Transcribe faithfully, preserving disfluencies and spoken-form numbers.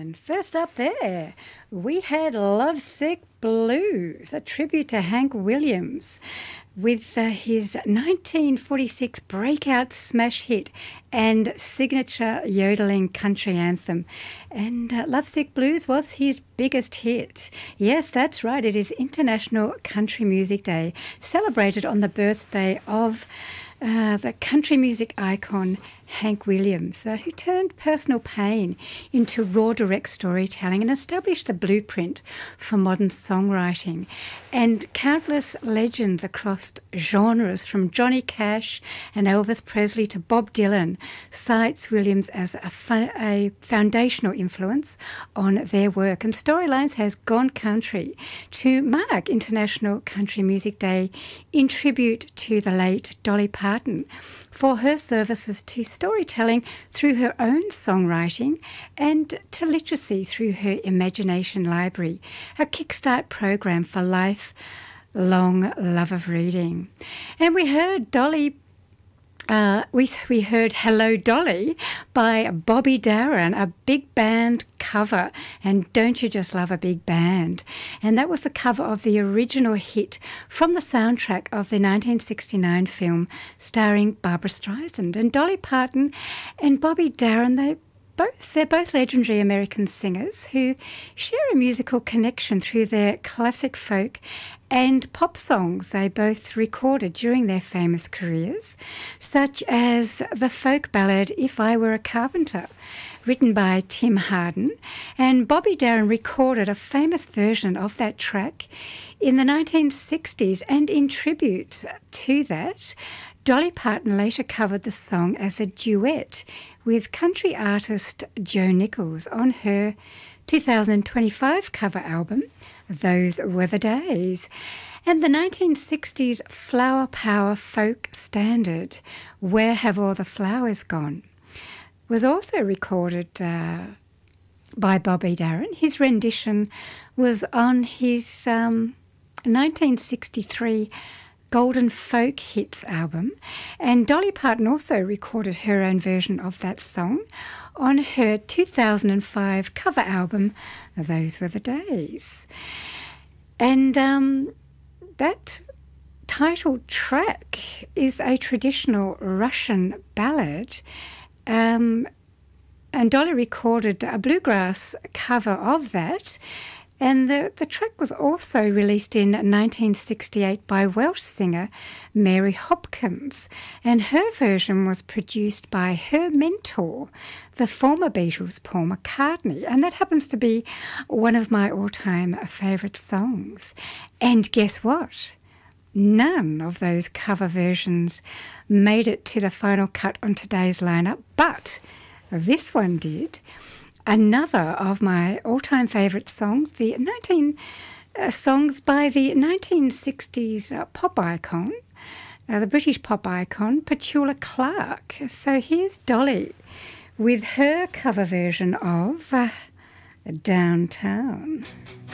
And first up there, we had Lovesick Blues, a tribute to Hank Williams, with uh, his nineteen forty-six breakout smash hit and signature yodeling country anthem. And uh, Lovesick Blues was his biggest hit. Yes, that's right, it is International Country Music Day, celebrated on the birthday of uh, the country music icon Hank Williams, uh, who turned personal pain into raw, direct storytelling and established the blueprint for modern songwriting. And countless legends across genres, from Johnny Cash and Elvis Presley to Bob Dylan, cites Williams as a, fun, a foundational influence on their work. And Storylines has gone country to mark International Country Music Day in tribute to the late Dolly Parton for her services to storytelling through her own songwriting and to literacy through her Imagination Library, a kickstart program for lifelong love of reading. And we heard Dolly Uh, we we heard Hello Dolly by Bobby Darin, a big band cover, and don't you just love a big band? And that was the cover of the original hit from the soundtrack of the nineteen sixty-nine film starring Barbra Streisand. And Dolly Parton and Bobby Darin, they Both, they're both legendary American singers who share a musical connection through their classic folk and pop songs they both recorded during their famous careers, such as the folk ballad If I Were a Carpenter, written by Tim Hardin. And Bobby Darin recorded a famous version of that track in the nineteen sixties, and in tribute to that, Dolly Parton later covered the song as a duet with country artist Joe Nichols on her two thousand twenty-five cover album, Those Were the Days. And the nineteen sixties flower power folk standard, Where Have All the Flowers Gone, was also recorded uh, by Bobby Darin. His rendition was on his um, nineteen sixty-three Golden Folk Hits album, and Dolly Parton also recorded her own version of that song on her two thousand five cover album, Those Were the Days. And um, that title track is a traditional Russian ballad, um, and Dolly recorded a bluegrass cover of that. And the, the track was also released in nineteen sixty-eight by Welsh singer Mary Hopkins, and her version was produced by her mentor, the former Beatles Paul McCartney, and that happens to be one of my all-time favourite songs. And guess what? None of those cover versions made it to the final cut on today's lineup, but this one did. Another of my all-time favourite songs, the nineteen uh, songs by the nineteen sixties uh, pop icon, uh, the British pop icon, Petula Clark. So here's Dolly with her cover version of uh, Downtown.